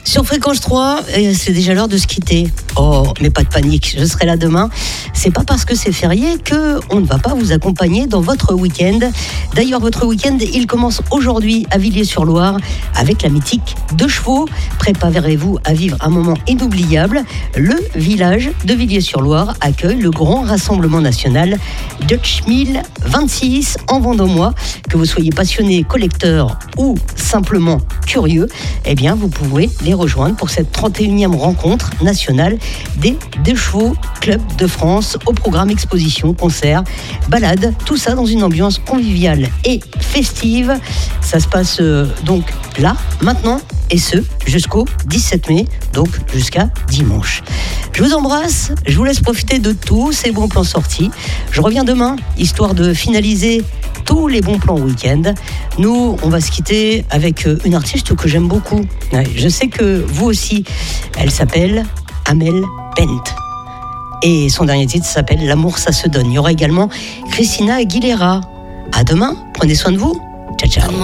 Sur Fréquence 3, c'est déjà l'heure de se quitter. Oh, mais pas de panique, je serai là demain. C'est pas parce que c'est férié qu'on ne va pas vous accompagner dans votre week-end. D'ailleurs, votre week-end, il commence aujourd'hui à Villiers-sur-Loire avec la mythique Deux Chevaux. Préparez-vous à vivre un moment inoubliable. Le village de Villiers-sur-Loire accueille le grand rassemblement national Dutch 1026 en Vendômois. Que vous soyez passionné, collecteur ou simplement curieux, eh bien, vous pouvez les rejoindre pour cette 31e rencontre nationale des Deux Chevaux Club de France au programme exposition, concerts, balades, tout ça dans une ambiance conviviale et festive. Ça se passe donc là, maintenant, et ce, jusqu'au 17 mai, donc jusqu'à dimanche. Je vous embrasse, je vous laisse profiter de tous ces bons plans sortis. Je reviens demain, histoire de finaliser tous les bons plans week-end. Nous, on va se quitter avec une artiste que j'aime beaucoup. Ouais, je sais que vous aussi. Elle s'appelle Amel Bent. Et son dernier titre s'appelle L'amour, ça se donne. Il y aura également Christina Aguilera. À demain, prenez soin de vous. Ciao, ciao.